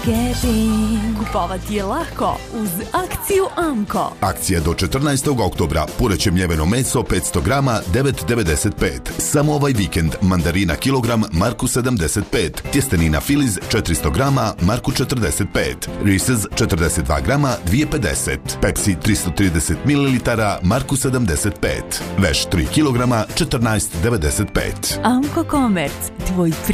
Kupovati je lako uz akciju Amko. Akcija do 14. oktobra. Pureće mljeveno meso 500 grama 9,95. Samo ovaj vikend mandarina kilogram Marku 75. Tjestenina Filiz 400 grama Marku 45. Reese's 42 grama 2,50. Pepsi 330 ml Marku 75. Veš 3 kilograma 14,95. Amko Commerce, tvoj